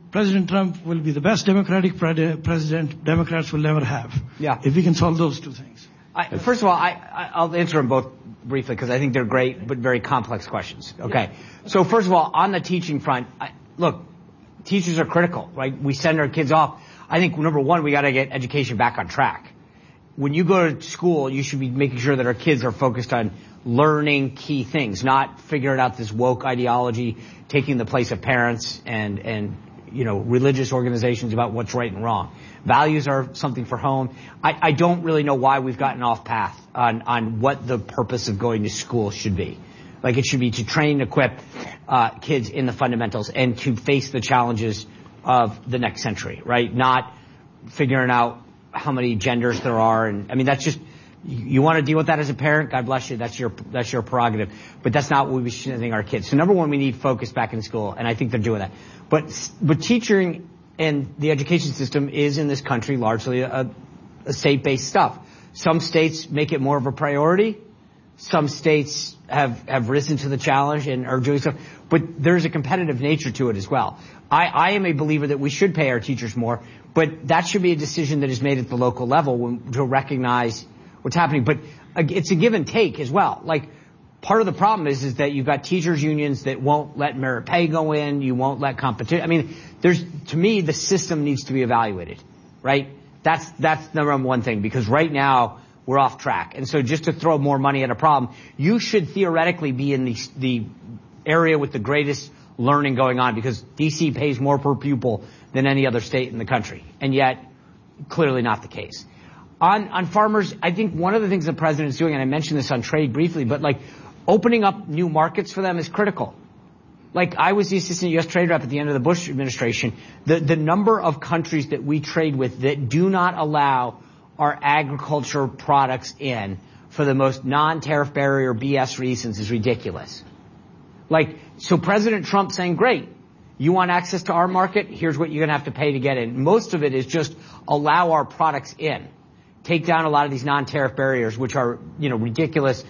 President Trump will be the best Democratic president Democrats will ever have. Yeah. If we can solve those two things. First of all, I'll answer them both briefly because I think they're great but very complex questions. Okay. So first of all, on the teaching front, look, teachers are critical, right? We send our kids off. I think, number one, we got to get education back on track. When you go to school, you should be making sure that our kids are focused on learning key things, not figuring out this woke ideology, taking the place of parents and religious organizations about what's right and wrong. Values are something for home. I don't really know why we've gotten off path on what the purpose of going to school should be. Like, it should be to train and equip kids in the fundamentals and to face the challenges of the next century, right? Not figuring out how many genders there are. And I mean, that's just, you want to deal with that as a parent, God bless you, that's your prerogative. But that's not what we should think our kids. So number one, we need focus back in school, and I think they're doing that. But teaching and the education system is in this country largely a state-based stuff. Some states make it more of a priority. Some states have risen to the challenge and are doing stuff. But there's a competitive nature to it as well. I am a believer that we should pay our teachers more, but that should be a decision that is made at the local level to recognize what's happening. But it's a give and take as well. Like, part of the problem is that you've got teachers unions that won't let merit pay go in. You won't let competition. I mean, to me, the system needs to be evaluated, right? That's the number one thing, because right now we're off track. And so just to throw more money at a problem, you should theoretically be in the area with the greatest learning going on, because D.C. pays more per pupil than any other state in the country. And yet, clearly not the case. On farmers, I think one of the things the president is doing, and I mentioned this on trade briefly, but like opening up new markets for them is critical. Like, I was the assistant U.S. trade rep at the end of the Bush administration. The number of countries that we trade with that do not allow our agriculture products in for the most non-tariff barrier BS reasons is ridiculous. Like, so President Trump saying, great, you want access to our market? Here's what you're going to have to pay to get in. Most of it is just allow our products in. Take down a lot of these non-tariff barriers, which are, ridiculous,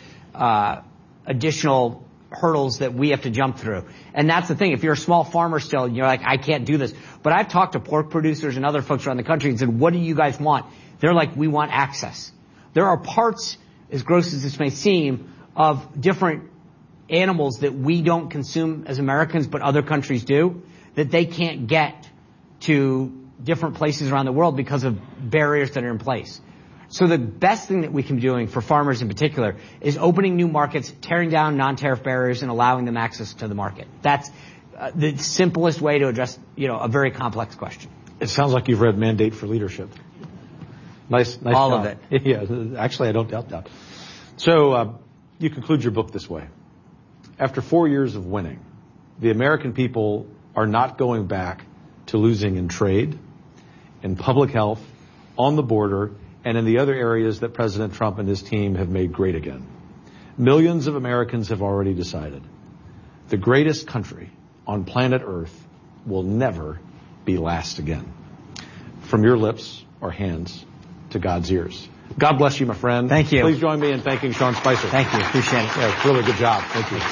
additional hurdles that we have to jump through. And that's the thing. If you're a small farmer still, you're like, I can't do this. But I've talked to pork producers and other folks around the country and said, what do you guys want? They're like, we want access. There are parts, as gross as this may seem, of different animals that we don't consume as Americans, but other countries do, that they can't get to different places around the world because of barriers that are in place. So the best thing that we can be doing for farmers in particular is opening new markets, tearing down non-tariff barriers, and allowing them access to the market. That's the simplest way to address, a very complex question. It sounds like you've read Mandate for Leadership. Nice All job. of it. Yeah, actually, I don't doubt that. So you conclude your book this way. After 4 years of winning, the American people are not going back to losing in trade, in public health, on the border, and in the other areas that President Trump and his team have made great again. Millions of Americans have already decided the greatest country on planet Earth will never be last again. From your lips or hands to God's ears. God bless you, my friend. Thank you. Please join me in thanking Sean Spicer. Thank you. Appreciate it. Yeah, really good job. Thank you.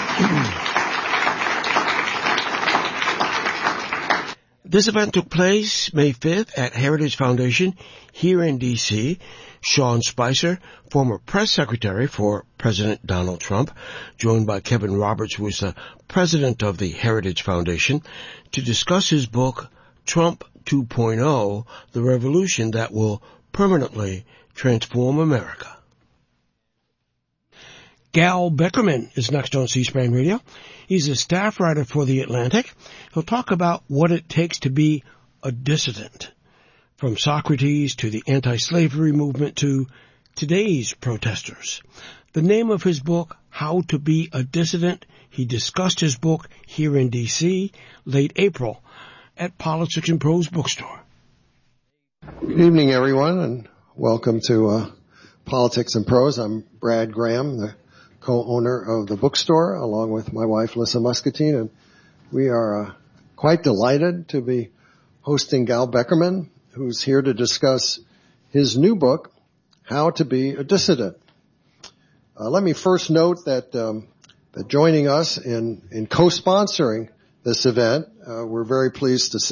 This event took place May 5th at Heritage Foundation here in D.C. Sean Spicer, former press secretary for President Donald Trump, joined by Kevin Roberts, who is the president of the Heritage Foundation, to discuss his book, Trump 2.0, The Revolution That Will Permanently Transform America. Gal Beckerman is next on C-SPAN Radio. He's a staff writer for The Atlantic. He'll talk about what it takes to be a dissident, from Socrates to the anti-slavery movement to today's protesters. The name of his book, How to Be a Dissident, he discussed his book here in D.C. late April at Politics and Prose Bookstore. Good evening, everyone, and welcome to Politics and Prose. I'm Brad Graham, the co-owner of the bookstore, along with my wife, Lissa Muscatine, and we are quite delighted to be hosting Gal Beckerman, who's here to discuss his new book, How to Be a Dissident. Let me first note that joining us in co-sponsoring this event, we're very pleased to say